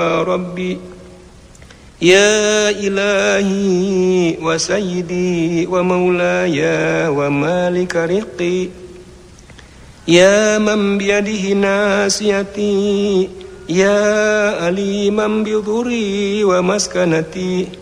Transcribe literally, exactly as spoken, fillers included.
ربي يا إلهي وسيدي ومولاي ومالك رقي يا من بيده ناسيتي يا أليما بضري ومسكنتي